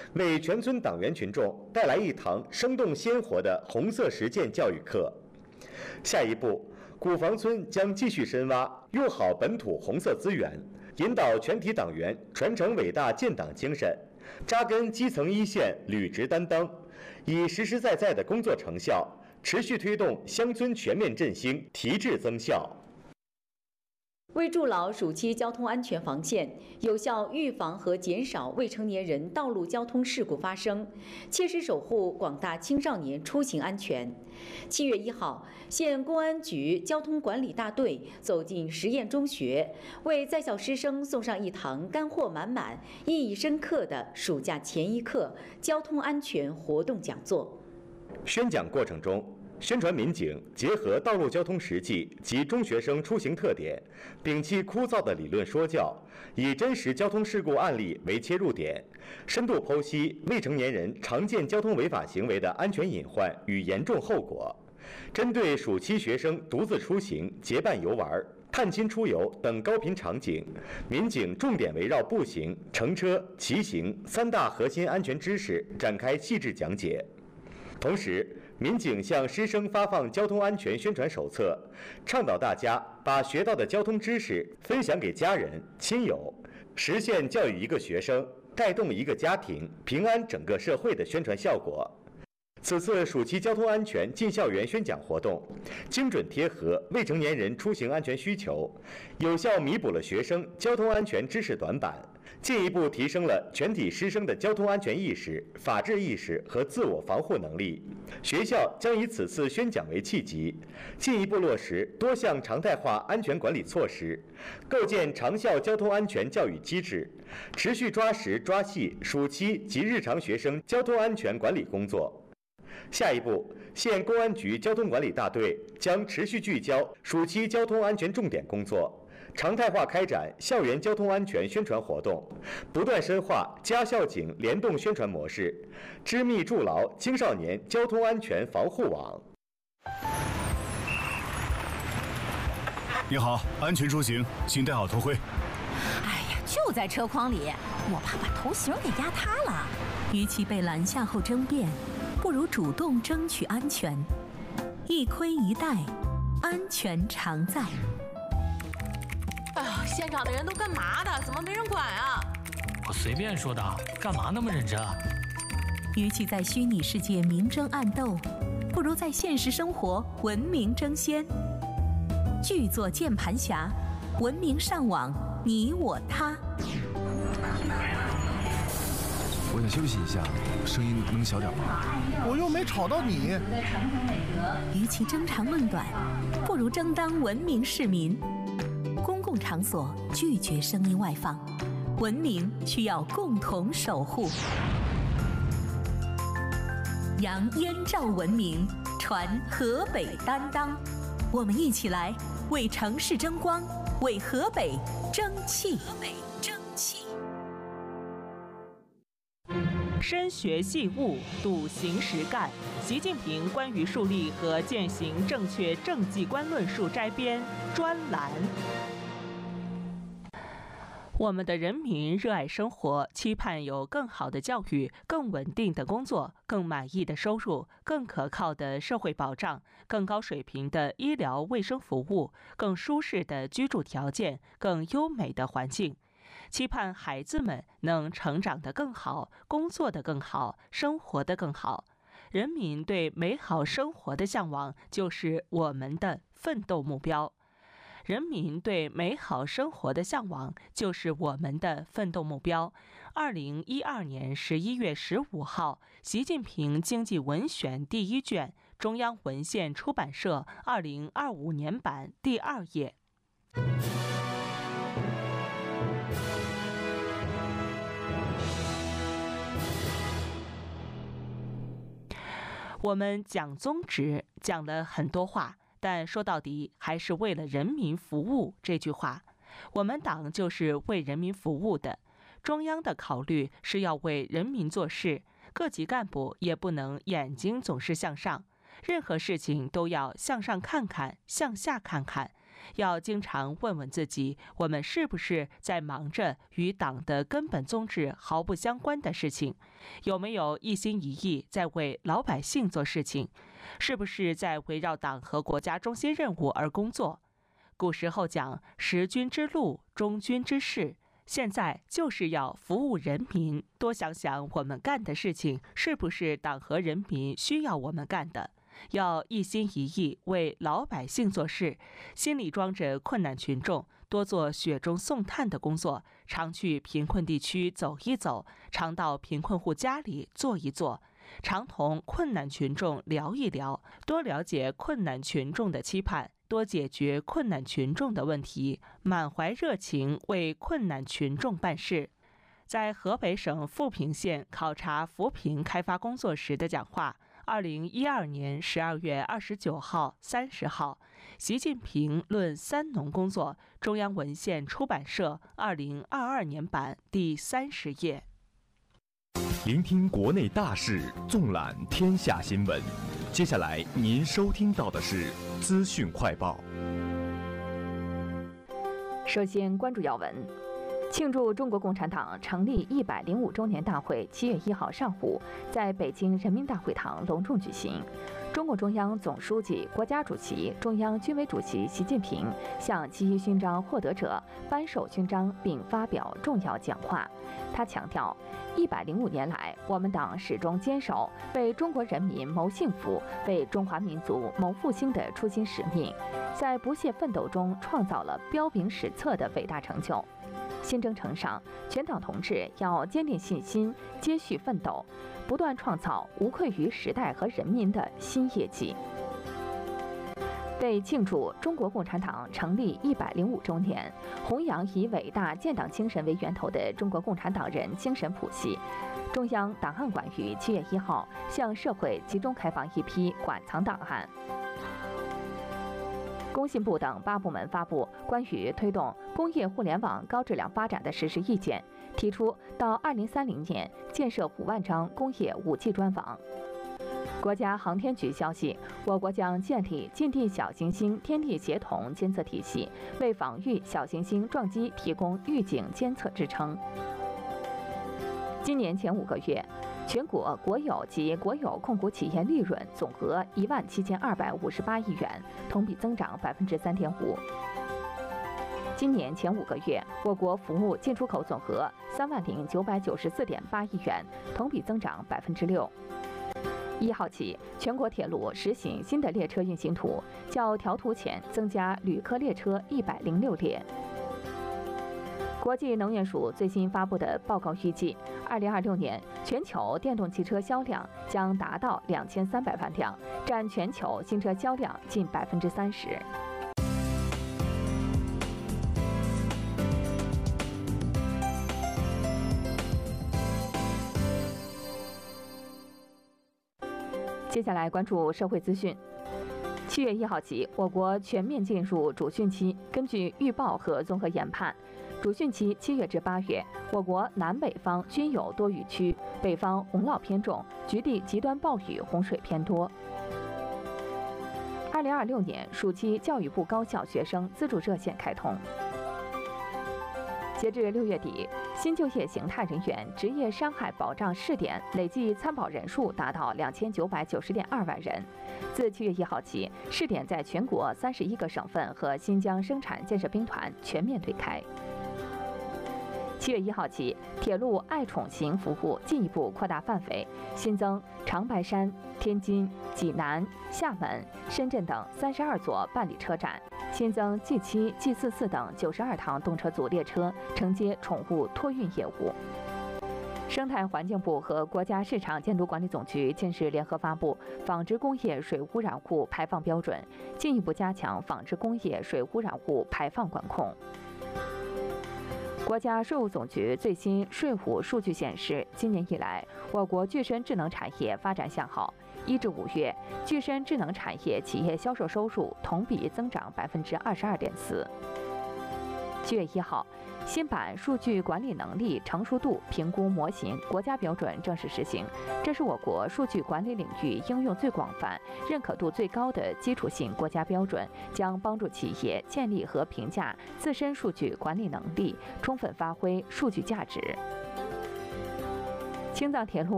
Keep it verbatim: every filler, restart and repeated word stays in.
为全村党员群众带来一堂生动鲜活的红色实践教育课。下一步，古房村将继续深挖，用好本土红色资源，引导全体党员传承伟大建党精神，扎根基层一线，履职担当，以实实在在的工作成效，持续推动乡村全面振兴、提质增效。 为筑牢暑期交通安全防线，有效预防和减少未成年人道路交通事故发生，切实守护广大青少年出行安全。七月一号，县公安局交通管理大队走进实验中学，为在校师生送上一堂干货满满、意义深刻的暑假前一课交通安全活动讲座。 宣讲过程中，宣传民警结合道路交通实际及中学生出行特点，摒弃枯燥的理论说教，以真实交通事故案例为切入点，深度剖析未成年人常见交通违法行为的安全隐患与严重后果。针对暑期学生独自出行、结伴游玩、探亲出游等高频场景，民警重点围绕步行、乘车、骑行三大核心安全知识展开细致讲解。同时，民警向师生发放交通安全宣传手册，倡导大家把学到的交通知识分享给家人、亲友，实现教育一个学生，带动一个家庭，平安整个社会的宣传效果。此次暑期交通安全进校园宣讲活动，精准贴合未成年人出行安全需求，有效弥补了学生交通安全知识短板，进一步提升了全体师生的交通安全意识、法治意识和自我防护能力。学校将以此次宣讲为契机，进一步落实多项常态化安全管理措施，构建长效交通安全教育机制，持续抓实抓细暑期及日常学生交通安全管理工作。下一步，县公安局交通管理大队将持续聚焦暑期交通安全重点工作，常态化开展校园交通安全宣传活动，不断深化家校警联动宣传模式，织密筑牢青少年交通安全防护网。 你好，安全出行，请戴好头盔。 哎呀，就在车筐里，我怕把头型给压塌了。 与其被拦下后争辩，不如主动争取安全。一盔一带，安全常在。 哎呀，现场的人都干嘛的？怎么没人管啊？ 我随便说的，干嘛那么认真啊？ 与其在虚拟世界明争暗斗，不如在现实生活文明争先。巨作键盘侠，文明上网，你我他。 我想休息一下，声音能小点吗？ 我又没吵到你。 与其争长论短，不如争当文明市民。公共场所拒绝声音外放，文明需要共同守护。扬燕赵文明，传河北担当。我们一起来为城市争光，为河北争气。河北争气。 深学细悟，笃行实干。习近平关于树立和践行正确政绩观论述摘编专栏。我们的人民热爱生活，期盼有更好的教育、更稳定的工作、更满意的收入、更可靠的社会保障、更高水平的医疗卫生服务、更舒适的居住条件、更优美的环境。期盼孩子们能成长得更好，工作得更好，生活得更好。人民对美好生活的向往，就是我们的奋斗目标。人民对美好生活的向往，就是我们的奋斗目标。二零一二年十一月十五号，习近平经济文选第一卷，中央文献出版社二零二五年版第二页。我们讲宗旨，讲了很多话，但说到底还是为了人民服务这句话。我们党就是为人民服务的，中央的考虑是要为人民做事，各级干部也不能眼睛总是向上，任何事情都要向上看看，向下看看， 要经常问问自己，我们是不是在忙着与党的根本宗旨毫不相关的事情？有没有一心一意在为老百姓做事情？是不是在围绕党和国家中心任务而工作？古时候讲识君之路，忠君之事，现在就是要服务人民，多想想我们干的事情是不是党和人民需要我们干的，要一心一意为老百姓做事，心里装着困难群众，多做雪中送炭的工作，常去贫困地区走一走，常到贫困户家里坐一坐，常同困难群众聊一聊，多了解困难群众的期盼，多解决困难群众的问题，满怀热情为困难群众办事。在河北省富平县考察扶贫开发工作时的讲话，二零一二年十二月二十九号、三十号，习近平论三农工作，中央文献出版社二零二二年版第三十页。 聆听国内大事，纵览天下新闻。接下来您收听到的是资讯快报。 首先关注要闻。庆祝中国共产党成立一百零五周年大会七月一号上午在北京人民大会堂隆重举行。中共中央总书记、国家主席、中央军委主席习近平向七一勋章获得者颁授勋章并发表重要讲话。他强调，一百零五年来，我们党始终坚守为中国人民谋幸福、为中华民族谋复兴的初心使命，在不懈奋斗中创造了彪炳史册的伟大成就。新征程上，全党同志要坚定信心，接续奋斗，不断创造无愧于时代和人民的新业绩。为庆祝中国共产党成立一百零五周年，弘扬以伟大建党精神为源头的中国共产党人精神谱系，中央档案馆于七月一号向社会集中开放一批馆藏档案。工信部等八部门发布关于推动工业互联网高质量发展的实施意见，提出到二零三零年建设五万张工业五 G 专网。国家航天局消息，我国将建立近地小行星天地协同监测体系，为防御小行星撞击提供预警监测支撑。今年前五个月，全国国有及国有控股企业利润总额一万七千二百五十八亿元，同比增长百分之三点五。今年前五个月，我国服务进出口总额三万零九百九十四点八亿元，同比增长百分之六。一号起，全国铁路实行新的列车运行图，较调图前增加旅客列车一百零六列。国际能源署最新发布的报告预计，二零二六年全球电动汽车销量将达到两千三百万辆，占全球新车销量近百分之三十。接下来关注社会资讯。七月一号起，我国全面进入主汛期。根据预报和综合研判，主汛期七月至八月，我国南北方均有多雨区，北方洪涝偏重，局地极端暴雨、洪水偏多。二零二六年暑期教育部高校学生资助热线开通。截至六月底，新就业形态人员职业伤害保障试点累计参保人数达到两千九百九十点二万人。自七月一号起，试点在全国三十一个省份和新疆生产建设兵团全面对开。七月一号起，铁路爱宠行服务进一步扩大范围，新增长白山、天津、济南、厦门、深圳等三十二座办理车站，新增 G 七、G 四四等九十二趟动车组列车承接宠物托运业务。生态环境部和国家市场监督管理总局近日联合发布《纺织工业水污染物排放标准》，进一步加强纺织工业水污染物排放管控。国家税务总局最新税务数据显示，今年以来，我国具身智能产业发展向好。一至五月，具身智能产业企业销售收入同比增长百分之二十二点四。 七月一号，新版数据管理能力成熟度评估模型国家标准正式实行。这是我国数据管理领域应用最广泛、认可度最高的基础性国家标准，将帮助企业建立和评价自身数据管理能力，充分发挥数据价值。青藏铁路